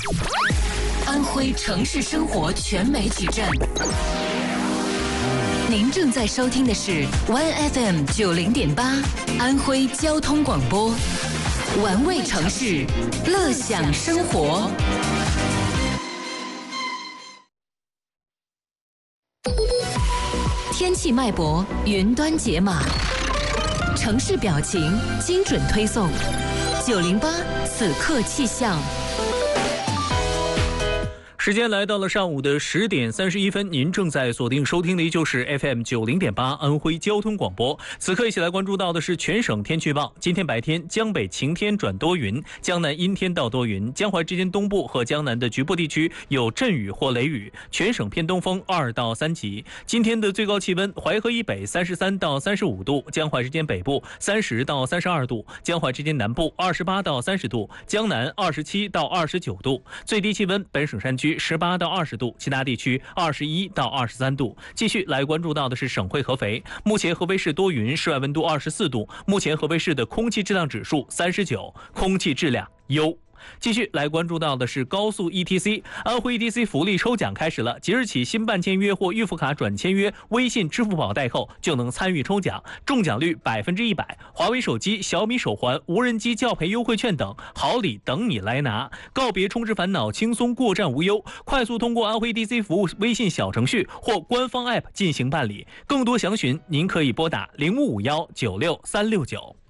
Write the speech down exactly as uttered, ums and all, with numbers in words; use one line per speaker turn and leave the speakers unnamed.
安徽城市生活全媒体站。您正在收听的是 One F M 九零点八安徽交通广播，玩味城市，乐享生活。天气脉搏，云端解码，城市表情，精准推送。九零八此刻气象。
时间来到了上午的十点三十一分，您正在锁定收听的依旧是 F M 九零点八安徽交通广播。此刻一起来关注到的是全省天气预报。今天白天江北晴天转多云，江南阴天到多云，江淮之间东部和江南的局部地区有阵雨或雷雨，全省偏东风二到三级。今天的最高气温，淮河以北三十三到三十五度，江淮之间北部三十到三十二度，江淮之间南部二十八到三十度，江南二十七到二十九度。最低气温，本省山区十八到二十度，其他地区二十一到二十三度。继续来关注到的是省会合肥，目前合肥市多云，室外温度二十四度，目前合肥市的空气质量指数三十九，空气质量优。继续来关注到的是高速 E T C， 安徽 E T C 福利抽奖开始了，即日起新办签约或预付卡转签约微信、支付宝贷后就能参与抽奖，中奖率百分之一百，华为手机、小米手环、无人机教培优惠券等好礼等你来拿，告别充值烦恼，轻松过站无忧，快速通过安徽 E T C 服务微信小程序或官方 App 进行办理。更多详询您可以拨打零五五幺九六三六九。